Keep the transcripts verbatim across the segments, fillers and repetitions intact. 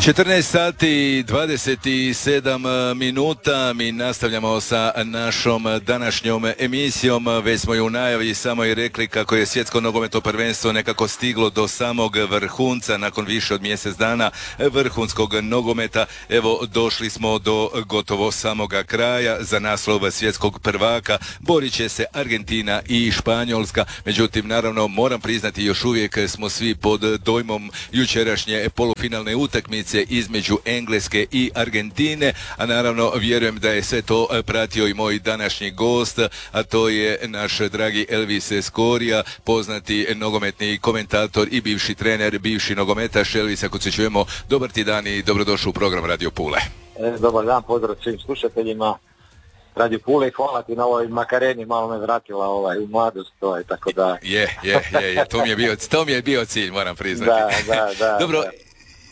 četrnaest sati i dvadeset sedam minuta, mi nastavljamo sa našom današnjom emisijom. Već smo ju u najavi samo i rekli kako je svjetsko nogometno prvenstvo nekako stiglo do samog vrhunca nakon više od mjesec dana vrhunskog nogometa. Evo, došli smo do gotovo samoga kraja. Za naslov svjetskog prvaka borit će se Argentina i Španjolska. Međutim, naravno, moram priznati, još uvijek smo svi pod dojmom jučerašnje polufinalne utakmice između Engleske i Argentine, a naravno vjerujem da je sve to pratio i moj današnji gost, a to je naš dragi Elvis Skorija, poznati nogometni komentator i bivši trener, bivši nogometaš. Elvis, ako se čujemo, dobar ti dan i dobrodošao u program Radio Pule. E, dobar dan, pozdrav svim slušateljima Radio Pule i hvala ti na ovoj Makareni, malo me vratila ovaj, u mladost, to je, tako da... Je, je, je, je, to mi je bio, to mi je bio cilj, moram priznati. Da, da, da. Dobro, da.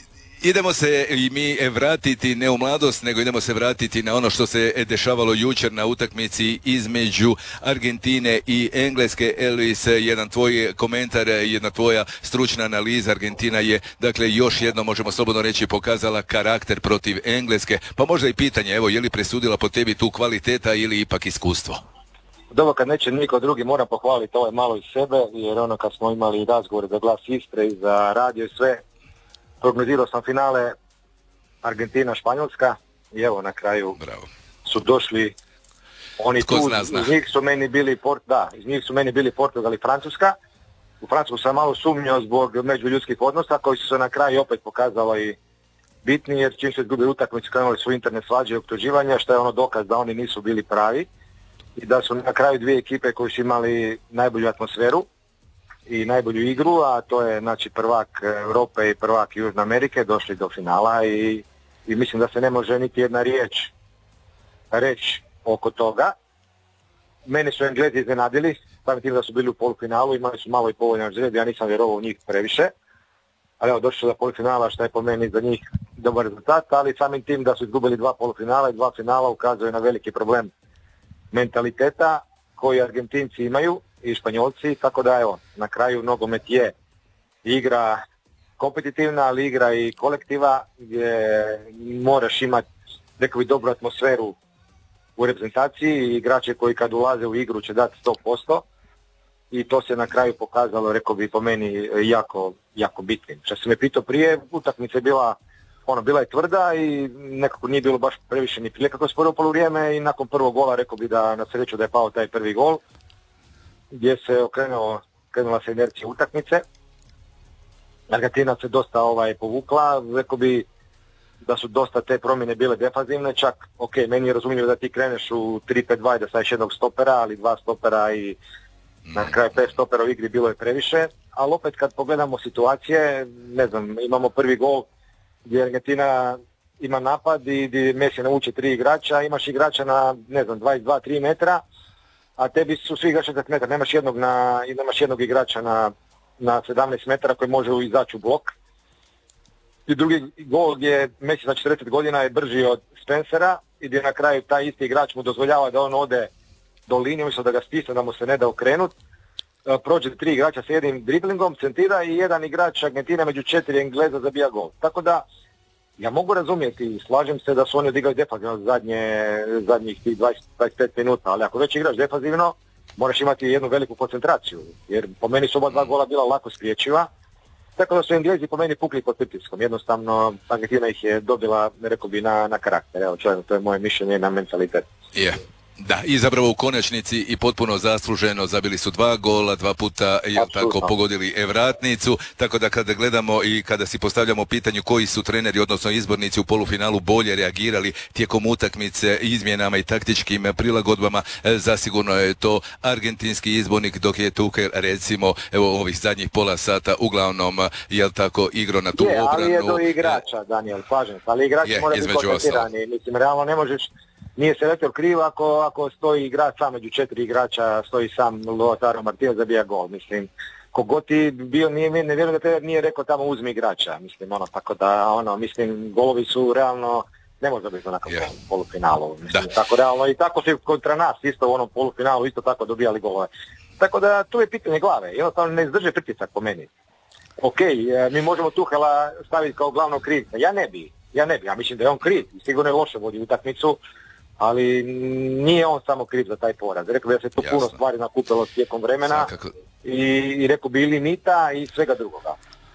Idemo se i mi vratiti ne u mladost, nego idemo se vratiti na ono što se dešavalo jučer na utakmici između Argentine i Engleske. Elvis, jedan tvoj komentar, jedna tvoja stručna analiza. Argentina je, dakle, još jedno, možemo slobodno reći, pokazala karakter protiv Engleske. Pa možda i pitanje, evo, je li presudila po tebi tu kvaliteta ili ipak iskustvo? Dobro, kad neće niko drugi, moram pohvaliti ovaj malo iz sebe, jer ono kad smo imali razgovor za Glas Istre i za radio i sve, prognozirao sam finale Argentina-Španjolska i evo na kraju Bravo. Su došli oni Tko tu, zna, zna. iz njih su meni bili Port, da, iz njih su meni bili Portugal i Francuska. U Francusku sam malo sumnjao zbog međuljudskih odnosa koji su se na kraju opet pokazali bitni, jer čim se izgubili utakmicu krenuli su interne svađe i optuživanja, što je ono dokaz da oni nisu bili pravi i da su na kraju dvije ekipe koji su imali najbolju atmosferu i najbolju igru, a to je znači prvak Europe i prvak Južne Amerike, došli do finala i, i mislim da se ne može niti jedna riječ reći oko toga. Mene su Englezi iznenadili, samim tim da su bili u polufinalu, imali su malo i povoljan žred, ja nisam vjerovao u njih previše, ali evo došli su do polufinala, što je po meni za njih dobar rezultat, ali samim tim da su izgubili dva polufinala i dva finala ukazuje na veliki problem mentaliteta koji Argentinci imaju i Španjolci, tako da evo, na kraju nogomet je igra kompetitivna, ali igra i kolektiva gdje moraš imati, rekao bi, dobru atmosferu u reprezentaciji i igrače koji kad ulaze u igru će dati sto posto i to se na kraju pokazalo, rekao bi, po meni jako, jako bitnim. Što se me pitao prije, utakmica je bila, ono, bila je tvrda i nekako nije bilo baš previše ni prilika kroz prvo poluvrijeme i nakon prvog gola rekao bi da na sreću da je pao taj prvi gol, gdje se okrenuo, krenula se inercija utakmice. Argentina se dosta ovaj, povukla, rekao bi da su dosta te promjene bile defanzivne, čak, ok, meni je razumljivo da ti kreneš u tri pet dva i da staviš jednog stopera, ali dva stopera i na kraju pet stopera u igri bilo je previše, ali opet kad pogledamo situacije, ne znam, imamo prvi gol gdje Argentina ima napad i gdje Messi nauči tri igrača, imaš igrača na, ne znam, dvadeset dva tri metra, a tebi su svi igrači šezdeset metara, nemaš jednog, na, nemaš jednog igrača na, na sedamnaest metara koji može izaći u blok. I drugi gol gdje Messi za četrdeset godina je brži od Spencera i gdje na kraju taj isti igrač mu dozvoljava da on ode do linije, umjesto da ga stisne, da mu se ne da okrenut. Prođe tri igrača s jednim driblingom, centira i jedan igrač Argentina među četiri Engleza zabija gol. Tako da ja mogu razumjeti i slažem se da su oni odigrali defanzivno zadnje, zadnjih dvadeset do dvadeset pet minuta, ali ako već igraš defanzivno, moraš imati jednu veliku koncentraciju, jer po meni su oba dva gola bila lako spriječiva, tako da su Englezi po meni pukli pod pritiskom. Jednostavno, Argentina ih je dobila, rekao bi, na, na karakter. Evo, čovjek, to je moje mišljenje i na mentalitet. Je. Yeah. Da, i zapravo u konačnici i potpuno zasluženo zabili su dva gola, dva puta je tako pogodili vratnicu, tako da kada gledamo i kada si postavljamo pitanje koji su treneri, odnosno izbornici u polufinalu bolje reagirali tijekom utakmice izmjenama i taktičkim prilagodbama, zasigurno je to argentinski izbornik, dok je Tuchel, recimo, evo ovih zadnjih pola sata uglavnom, jel tako, igro na tu je, obranu. Ali je do igrača, Daniel, slažem, ali igrači moraju biti koncentirani, mislim, realno ne možeš. Nije selektor kriv ako, ako stoji igrač sam među četiri igrača, stoji sam Lautaro Martinez zabija gol. Mislim, kogod ti bio, nije, ne vjerujem da te nije rekao tamo uzmi igrača. Mislim, ono, tako da, ono, mislim, golovi su realno, ne može biti onakav yeah. polufinalu. Mislim, tako realno i tako se kontra nas isto u onom polufinalu isto tako dobijali golove. Tako da tu je pitanje glave, jednostavno ne izdrže pritisak po meni. ok, mi možemo Tuhela staviti kao glavnog krivca. Ja ne bi, ja ne bi, ja mislim da je on kriv. Sigurno je loše vodi utakmicu, ali nije on samo kriv za taj poraz. Rekao bi da se tu Jasno. puno stvari nakupilo tijekom vremena i, i rekao bi i limita i svega drugoga.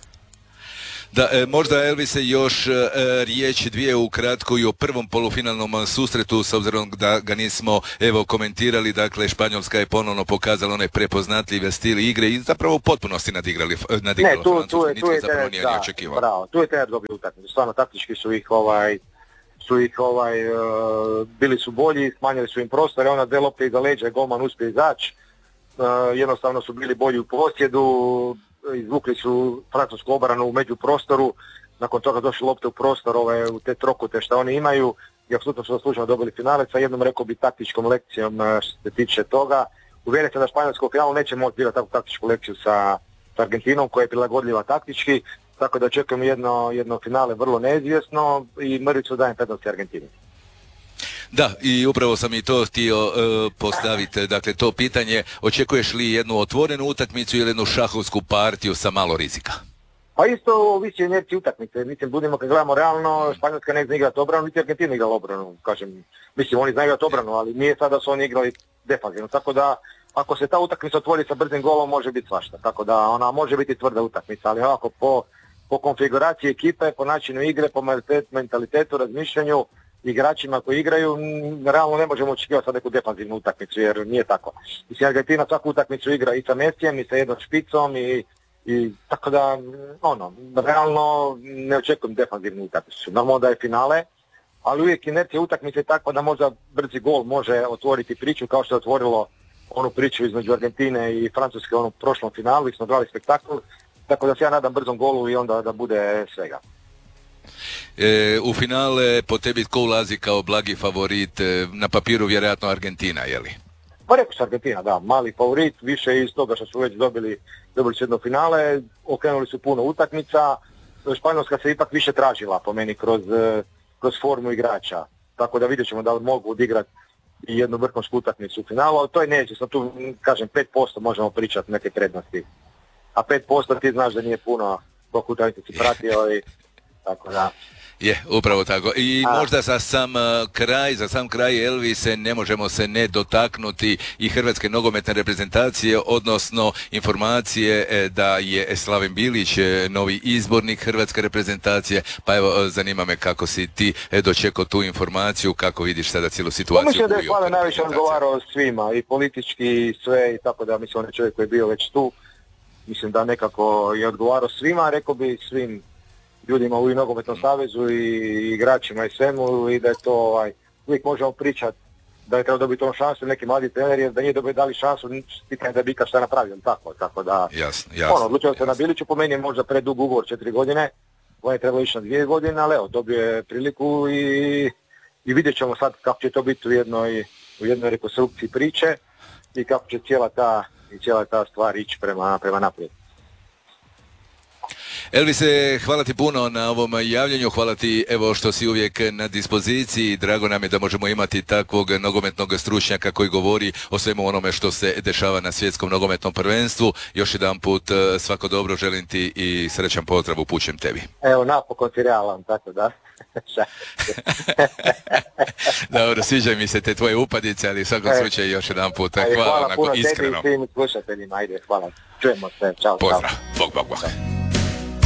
Da, e, možda Elvise još e, riječ dvije ukratko i o prvom polufinalnom susretu, s obzirom da ga nismo evo komentirali. Dakle, Španjolska je ponovno pokazala onaj prepoznatljive stil igre i zapravo u potpunosti nadigrali nadigralo ne, tu, Francusku, tu je, tu je zapravo nije da, očekivao. Bravo, tu je trener dobio utakmicu. Stvarno taktički su ih ovaj su ih ovaj uh, bili su bolji, smanjili su im prostore, ona dve lopte iza leđa, golman uspije izaći. Uh, jednostavno su bili bolji u posjedu, izvukli su francusku obranu u međuprostoru, nakon toga došli lopte u prostor, ove, u te trokute što oni imaju i apsolutno su zasluženo dobili finale, sa jednom rekao bi taktičkom lekcijom što se tiče toga. Uvjeren sam da Španjolska u finalu neće moći biti takvu taktičku lekciju sa, sa Argentinom koja je prilagodljiva taktički, tako da očekujem jedno, jedno finale vrlo neizvjesno i mrvicu dajem prednosti Argentini. Da, i upravo sam i to htio uh, postaviti, dakle to pitanje, očekuješ li jednu otvorenu utakmicu ili jednu šahovsku partiju sa malo rizika? Pa isto ovisi o inerciji utakmice, mislim, budemo kad gledamo realno, Španjolska ne zna igrati obranu, niti Argentina igrala obranu, kažem, mislim, oni znaju igrati obranu, ali nije sada da su oni igrali defanzivno, tako da ako se ta utakmica otvori sa brzim golom može biti svašta, tako da ona može biti tvrda utakmica, ali ovako po, po konfiguraciji ekipe, po načinu igre, po mentalitetu, razmišljanju, igračima koji igraju, realno ne možemo očekivati sad neku defanzivnu utakmicu, jer nije tako. Mislim, Argentina svaku utakmicu igra i sa Mesijem i sa jednom špicom i, i tako da, ono, realno ne očekujem defanzivnu utakmicu. Normalno da je finale, ali uvijek inercija utakmice je takva da možda brzi gol može otvoriti priču, kao što je otvorilo onu priču između Argentine i Francuske u onom prošlom finalu, i smo gledali spektakl, tako da se ja nadam brzom golu i onda da bude svega. E, u finale po tebi tko ulazi kao blagi favorit, e, na papiru vjerojatno Argentina, je li? Pa rekao se Argentina, da, mali favorit, više iz toga što su već dobili, dobili su jedno finale, okrenuli su puno utakmica, Španjolska se ipak više tražila po meni kroz, kroz formu igrača, tako da vidjet ćemo da li mogu odigrati i jednu vrhunsku utakmicu u finalu, ali to je neće, tu kažem pet posto možemo pričati neke prednosti, a pet posto ti znaš da nije puno dok utakmice si pratio i tako da. Je, upravo tako. I A. možda za sam uh, kraj, za sam kraj Elvise ne možemo se ne dotaknuti i hrvatske nogometne reprezentacije, odnosno informacije e, da je Slaven Bilić e, novi izbornik hrvatske reprezentacije, pa evo zanima me kako si ti e, dočekao tu informaciju, kako vidiš sada cijelu situaciju. Pa mislim da je Slaven najviše odgovarao svima, i politički i sve, i tako da mislim on je čovjek koji je bio već tu, mislim da nekako je odgovarao svima, rekao bi svim ljudima u nogometnom savezu i igračima i svemu, i da je to ovaj, uvijek možemo pričati da je trebao dobiti onu šansu neki mladi trener, jer da nije dobili dali šansu pitanje da bi ikad šta napravio, tako, tako da jasno, jasno, ono, odlučio se jasno. na Biliću, po meni je možda predug ugovor četiri godine, on je trebao ići na dvije godine, ali evo, dobio je priliku i, i vidjet ćemo sad kako će to biti u jednoj, u jednoj rekonstrukciji priče i kako će cijela ta, i cijela ta stvar ići prema, prema naprijed. Elvise, hvala ti puno na ovom javljanju, hvala ti evo što si uvijek na dispoziciji, drago nam je da možemo imati takvog nogometnog stručnjaka koji govori o svemu onome što se dešava na svjetskom nogometnom prvenstvu. Još jedan put svako dobro želim ti i srećan pozdrav upućujem tebi. Evo, napokon ti realan, tako da. Dobro, sviđaju mi se te tvoje upadice, ali u svakom e, slučaju još jedan put hvala, hvala onako iskreno. Hvala puno tebi i svim slušateljima, ajde, hvala. Čujemo se, čao. Pozdrav, bog, bog, bog.